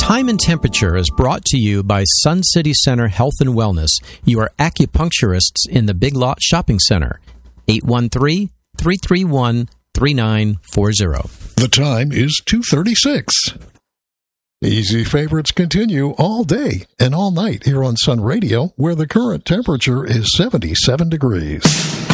Time and Temperature is brought to you by Sun City Center Health and Wellness, your acupuncturists in the Big Lot Shopping Center. 813-331-3940. The time is 2:36. Easy favorites continue all day and all night here on Sun Radio, where the current temperature is 77 degrees.